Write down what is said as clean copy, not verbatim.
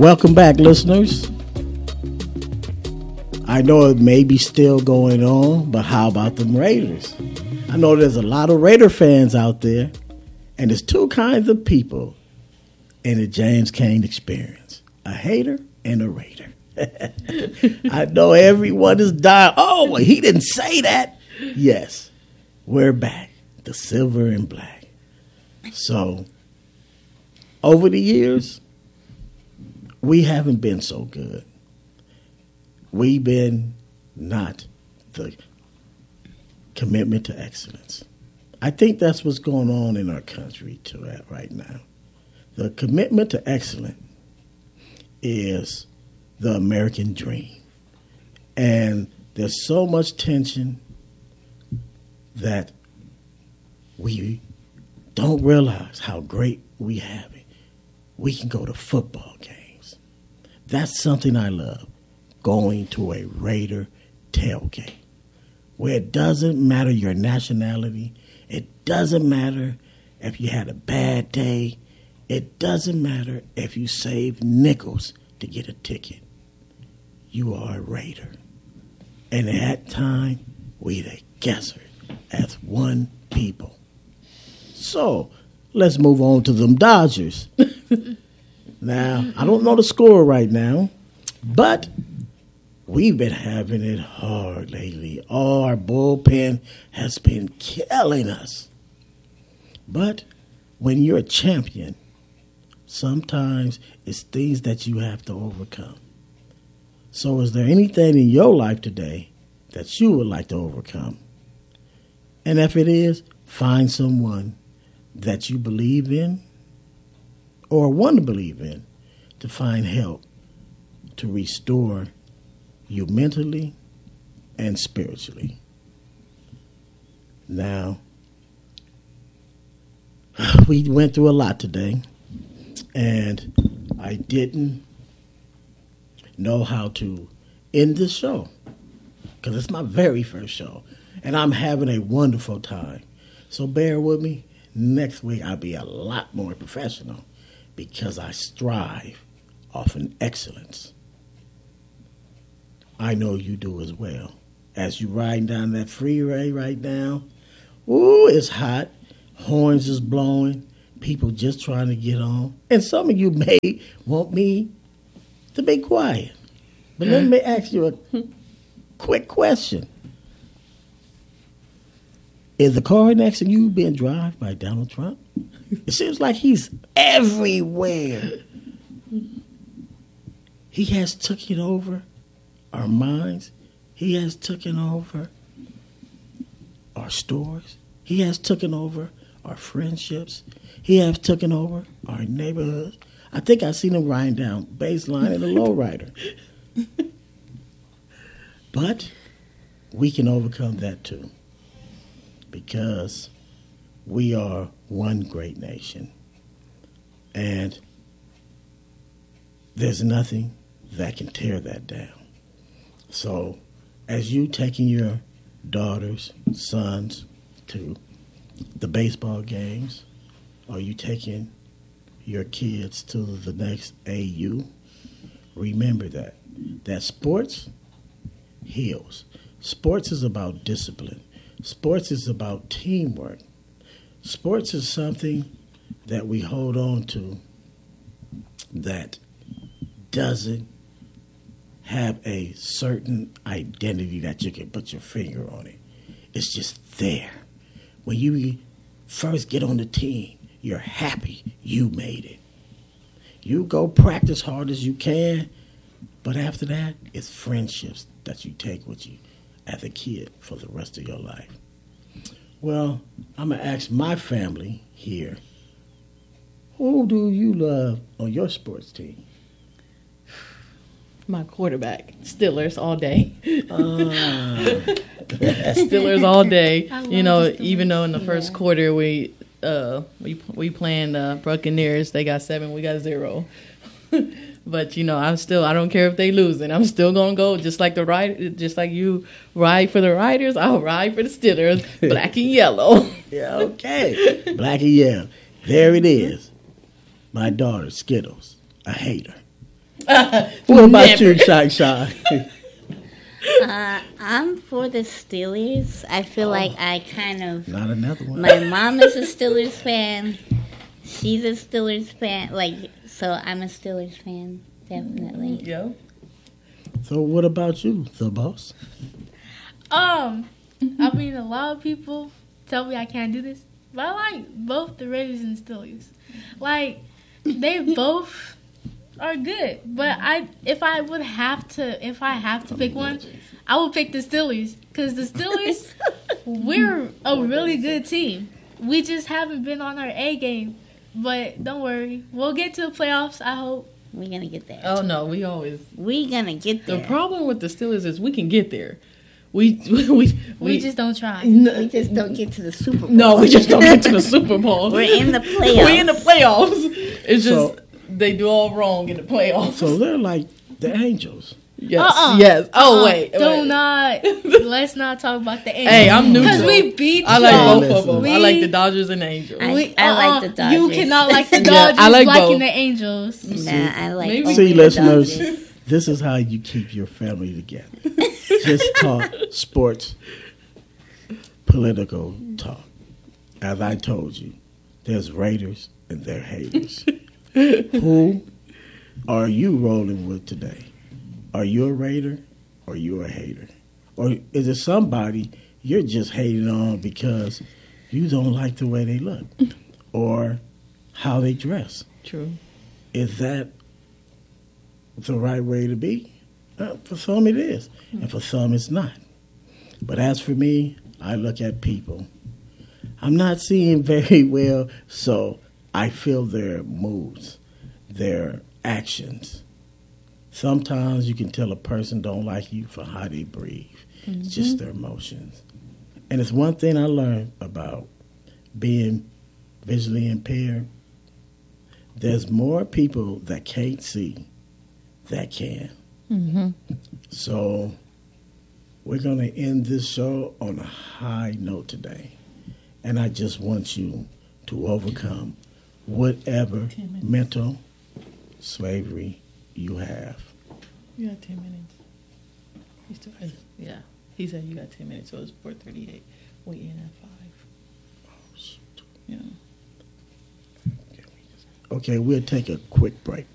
Welcome back, listeners. I know it may be still going on, but how about them Raiders? I know there's a lot of Raider fans out there, and there's two kinds of people in the James Cain experience, a hater and a Raider. I know everyone is dying. Oh, well, he didn't say that. Yes, we're back, the silver and black. So, over the years, we haven't been so good. We've been not the commitment to excellence. I think that's what's going on in our country right now. The commitment to excellence is the American dream. And there's so much tension that we don't realize how great we have it. We can go to football games. That's something I love, going to a Raider tailgate, where it doesn't matter your nationality. It doesn't matter if you had a bad day. It doesn't matter if you saved nickels to get a ticket. You are a Raider. And at that time, we together as one people. So, let's move on to them Dodgers. Now, I don't know the score right now, but we've been having it hard lately. Oh, our bullpen has been killing us. But when you're a champion, sometimes it's things that you have to overcome. So is there anything in your life today that you would like to overcome? And if it is, find someone that you believe in or want to believe in to find help to restore you mentally and spiritually. Now, we went through a lot today, and I didn't know how to end this show because it's my very first show, and I'm having a wonderful time. So bear with me. Next week, I'll be a lot more professional because I strive off an excellence. I know you do as well. As you riding down that freeway right now, ooh, it's hot. Horns is blowing. People just trying to get on. And some of you may want me to be quiet. But let me ask you a quick question. Is the car next to you being driven by Donald Trump? It seems like he's everywhere. He has taken over our minds. He has taken over our stores. He has taken over our friendships. He has taken over our neighborhoods. I think I seen him riding down baseline in a lowrider. But we can overcome that too, because we are one great nation. And there's nothing that can tear that down. So as you taking your daughters, sons to the baseball games, or you taking your kids to the next AU, remember that sports heals. Sports is about discipline. Sports is about teamwork. Sports is something that we hold on to that doesn't have a certain identity that you can put your finger on it. It's just there. When you first get on the team, you're happy you made it. You go practice hard as you can, but after that, it's friendships that you take with you as a kid for the rest of your life. Well, I'm going to ask my family here, who do you love on your sports team? My quarterback, Steelers all day. Steelers all day. You know, even though in the first quarter we playing Buccaneers, they got 7, we got 0. But you know, I don't care if they losing. I'm still gonna go just like you ride for the Riders. I'll ride for the Steelers, black and yellow. Yeah, okay, black and yellow. There it is. My daughter, Skittles, a hater. What about you, Shy? I'm for the Steelers. I feel like I kind of. Not another one. My mom is a Steelers fan. She's a Steelers fan. So I'm a Steelers fan, definitely. Yo. So what about you, the boss? I mean, a lot of people tell me I can't do this, but I like both the Raiders and Steelers. Like, they both are good, but if I have to pick one, I would pick the Steelers, because the Steelers, we're a really good team. We just haven't been on our A game, but don't worry, we'll get to the playoffs. I hope. We're gonna get there. Oh no, we're gonna get there. The problem with the Steelers is we can get there. We just don't try. We just don't get to the Super Bowl. No, we just don't get to the Super Bowl. We're in the playoffs. We're in the playoffs. It's just they do all wrong in the playoffs. So they're like the Angels. Yes. Yes. Oh wait. Let's not talk about the Angels. Hey, I'm neutral. Because we beat. I like y'all. both of them. I like the Dodgers and Angels. I like the Dodgers. You cannot like the Dodgers I like liking both. the Angels. Nah, I like. Maybe- only See, the listeners, Dodgers. this is how you keep your family together. Just talk sports, political talk. As I told you, there's Raiders and they're haters. Who are you rolling with today? Are you a Raider or you a hater? Or is it somebody you're just hating on because you don't like the way they look or how they dress? True. Is that the right way to be? For some it is, and for some it's not. But as for me, I look at people. I'm not seeing very well, so I feel their moods, their actions. Sometimes you can tell a person don't like you for how they breathe. It's just their emotions. And it's one thing I learned about being visually impaired. There's more people that can't see that can. So we're going to end this show on a high note today. And I just want you to overcome whatever mental slavery you have. You got 10 minutes. He still has, yeah. He said you got 10 minutes, so it's 4:38. We in at 5. Yeah. Okay, we'll take a quick break.